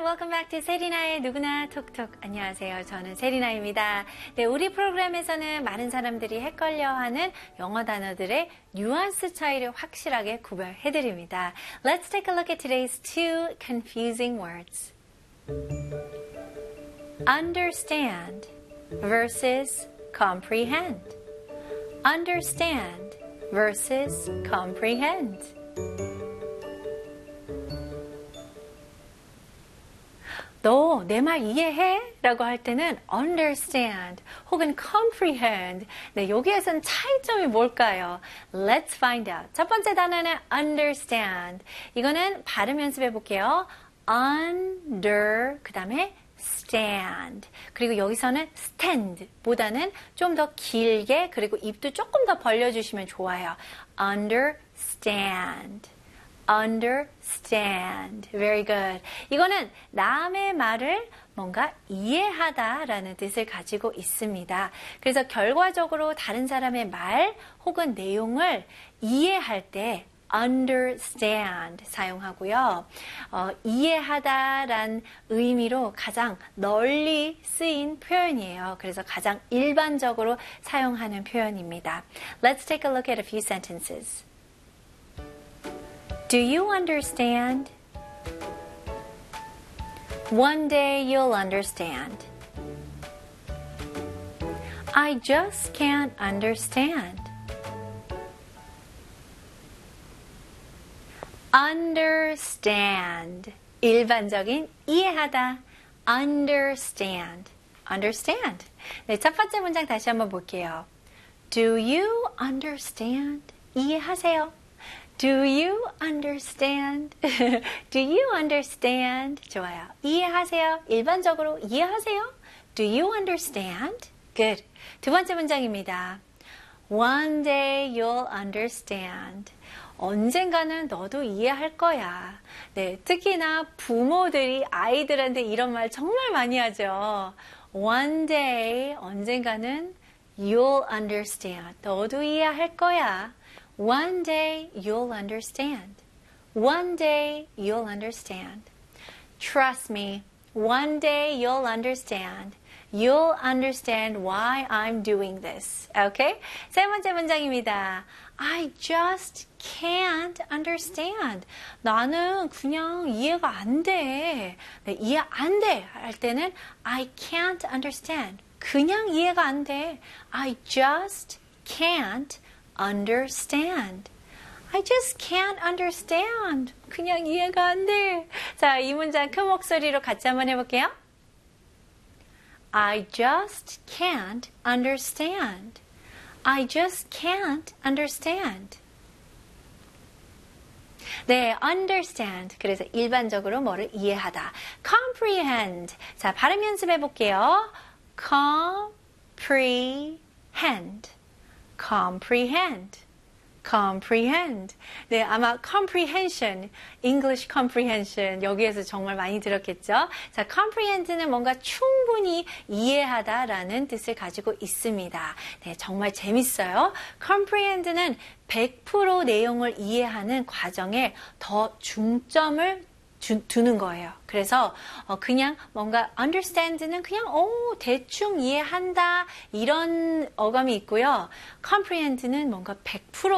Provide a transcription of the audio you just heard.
welcome back to 세리나의 누구나 톡톡. 안녕하세요. 저는 세리나입니다. 네, 우리 프로그램에서는 많은 사람들이 헷갈려하는 영어 단어들의 뉘앙스 차이를 확실하게 구별해드립니다. Let's take a look at today's two confusing words. Understand versus comprehend. Understand versus comprehend. 너 내 말 이해해? 라고 할 때는 understand 혹은 comprehend. 네, 여기에선 차이점이 뭘까요? Let's find out. 첫 번째 단어는 understand. 이거는 발음 연습해 볼게요. under, 그 다음에 stand. 그리고 여기서는 stand 보다는 좀 더 길게 그리고 입도 조금 더 벌려주시면 좋아요. understand. understand. Very good. 이거는 남의 말을 뭔가 이해하다라는 뜻을 가지고 있습니다. 그래서 결과적으로 다른 사람의 말 혹은 내용을 이해할 때 understand 사용하고요. 이해하다란 의미로 가장 널리 쓰인 표현이에요. 그래서 가장 일반적으로 사용하는 표현입니다. Let's take a look at a few sentences. Do you understand? One day you'll understand. I just can't understand. Understand. 일반적인 이해하다. Understand. Understand. 네, 첫 번째 문장 다시 한번 볼게요. Do you understand? 이해하세요? Do you understand? Do you understand? 좋아요. 이해하세요? 일반적으로 이해하세요? Do you understand? Good. 두 번째 문장입니다. One day you'll understand. 언젠가는 너도 이해할 거야. 네, 특히나 부모들이 아이들한테 이런 말 정말 많이 하죠. One day, 언젠가는 you'll understand. 너도 이해할 거야. One day you'll understand. One day you'll understand. Trust me. One day you'll understand. You'll understand why I'm doing this. Okay? 세 번째 문장입니다. I just can't understand. 나는 그냥 이해가 안 돼. 네, 이해 안 돼. 할 때는 I can't understand. 그냥 이해가 안 돼. I just can't understand. I just can't understand. 그냥 이해가 안 돼. 자, 이 문장 큰 목소리로 같이 한번 해볼게요. I just can't understand. I just can't understand. 네, understand. 그래서 일반적으로 뭐를 이해하다. comprehend. 자, 발음 연습해 볼게요. comprehend. comprehend. comprehend. 네, 아마 comprehension, English comprehension 여기에서 정말 많이 들었겠죠? 자, comprehend는 뭔가 충분히 이해하다라는 뜻을 가지고 있습니다. 네, 정말 재밌어요. comprehend는 100% 내용을 이해하는 과정에 더 중점을 두는 거예요. 그래서 그냥 뭔가 understand는 그냥 대충 이해한다 이런 어감이 있고요. comprehend는 뭔가 100%